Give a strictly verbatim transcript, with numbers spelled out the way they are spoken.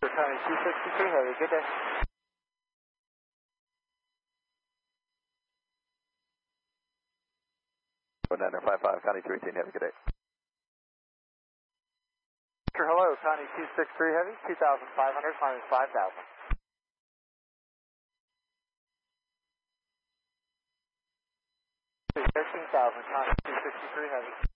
Tony two sixty-three Heavy, good day. nine five five, Connie two eighteen Heavy, good day. Hello, Connie two sixty-three Heavy, two thousand five hundred, climbing five thousand. thirteen thousand, Connie two sixty-three Heavy.